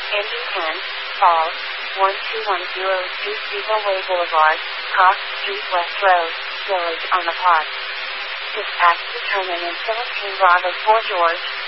Engine 10, Falls, 12102 Steeple Way Boulevard, Cross Street West Road, Village on the Park. Dispatch determined in Philippine Bravo 4 George.